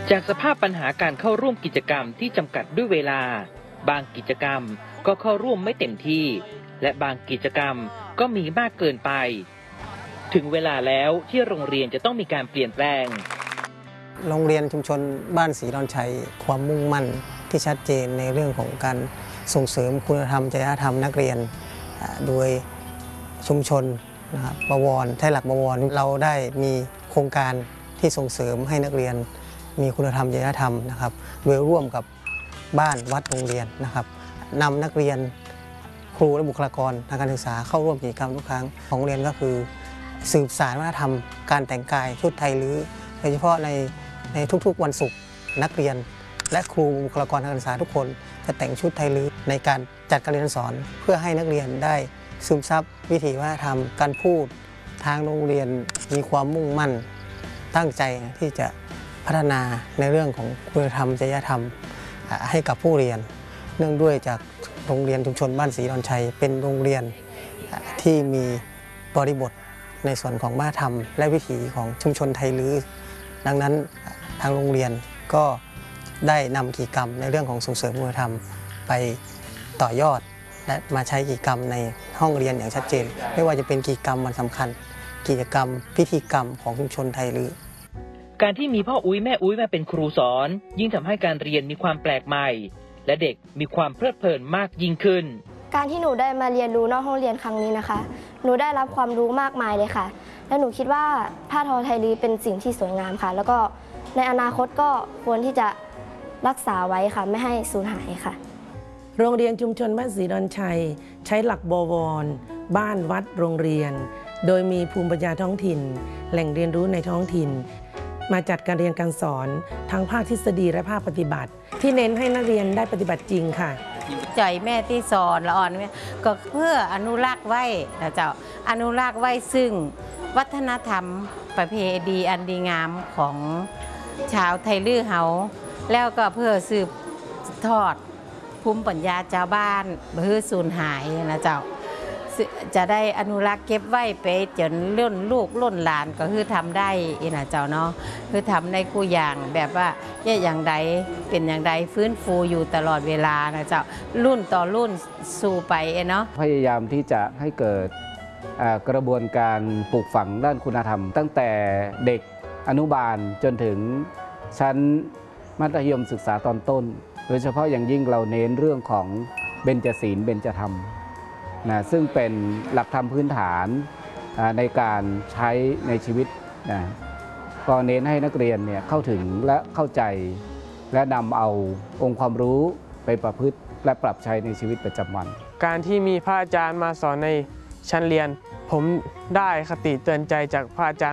จากสภาพปัญหาการเข้าร่วมกิจกรรมที่จำกัดด้วยเวลาบางกิจกรรมก็เข้าร่วมไม่เต็มที่และบางกิจกรรมก็มีมากเกินไปถึงเวลาแล้วที่โรงเรียนจะต้องมีการเปลี่ยนแปลงโรงเรียนชุมชนบ้านศรีดอนชัยความมุ่งมั่นที่ชัดเจนในเรื่องของการส่งเสริมคุณธรรมจริยธรรมนักเรียนโดยชุมชนนะครับบวรใช้หลักบวรเราได้มีโครงการที่ส่งเสริมให้นักเรียนมีคุณธรรมจริยธรรมนะครับโดยร่วมกับบ้านวัดโรงเรียนนะครับนำนักเรียนครูและบุคลากรทางการศึกษาเข้าร่วมกิจกรรมทุกครั้งของโรงเรียนก็คือสืบสานวัฒนธรรมการแต่งกายชุดไทยลื้อโดยเฉพาะในทุกๆวันศุกร์นักเรียนและครูบุคลากรทางการศึกษาทุกคนจะแต่งชุดไทยลื้อในการจัดการเรียนสอนเพื่อให้นักเรียนได้ซึมซับวิถีวัฒนธรรมการพูดทางโรงเรียนมีความมุ่งมั่นตั้งใจที่จะพัฒนาในเรื่องของคุณธรรมจริยธรรมให้กับผู้เรียนเนื่องด้วยจากโรงเรียนชุมชนบ้านศรีดอนชัยเป็นโรงเรียนที่มีบริบทในส่วนของวัฒนธรรมและวิถีของชุมชนไทยลื้อดังนั้นทางโรงเรียนก็ได้นำกิจกรรมในเรื่องของส่งเสริมคุณธรรมไปต่อยอดและมาใช้กิจกรรมในห้องเรียนอย่างชัดเจนไม่ว่าจะเป็นกิจกรรมวันสำคัญกิจกรรมพิธีกรรมของชุมชนไทยลื้อการที่มีพ่ออุ้ยแม่อุ้ยมาเป็นครูสอนยิ่งทำให้การเรียนมีความแปลกใหม่และเด็กมีความเพลิดเพลินมากยิ่งขึ้นการที่หนูได้มาเรียนรู้นอกห้องเรียนครั้งนี้นะคะหนูได้รับความรู้มากมายเลยค่ะและหนูคิดว่าผ้าทอไทยลื้อเป็นสิ่งที่สวยงามค่ะแล้วก็ในอนาคตก็ควรที่จะรักษาไว้ค่ะไม่ให้สูญหายค่ะโรงเรียนชุมชนบ้านศรีดอนชัยใช้หลักบวรบ้านวัดโรงเรียนโดยมีภูมิปัญญาท้องถิ่นแหล่งเรียนรู้ในท้องถิ่นมาจัดการเรียนการสอนทั้งภาคทฤษฎีและภาคปฏิบัติที่เน้นให้นักเรียนได้ปฏิบัติจริงค่ะใจแม่ที่สอนละอ่อนก็เพื่ออนุรักษ์ไว้นะเจ้าอนุรักษ์ไว้ซึ่งวัฒนธรรมประเพณีอันดีงามของชาวไทยลื้อเฮาแล้วก็เพื่อสืบทอดภูมิปัญญาชาวบ้านเพื่อสูญหายนะเจ้าจะได้อนุรักษ์เก็บไว้ไปจนรุ่นลูกรุ่นหลานก็คือทำได้นะเจ้าเนาะคือทำในคู่อย่างแบบว่าอย่างใดเป็นอย่างใดฟื้นฟูอยู่ตลอดเวลานะเจ้ารุ่นต่อรุ่นสู่ไปเนาะพยายามที่จะให้เกิดกระบวนการปลูกฝังด้านคุณธรรมตั้งแต่เด็กอนุบาลจนถึงชั้นมัธยมศึกษาตอนต้นโดยเฉพาะอย่างยิ่งเราเน้นเรื่องของเบญจศีลเบญจธรรมนะซึ่งเป็นหลักธรรมพื้นฐานในการใช้ในชีวิตนะก็เน้นให้นักเรียนเนี่ยเข้าถึงและเข้าใจและนำเอาองค์ความรู้ไปประพฤติและปรับใช้ในชีวิตประจำวันการที่มีพระอาจารย์มาสอนในชั้นเรียนผมได้คติเตือนใจจากพระอาจารย์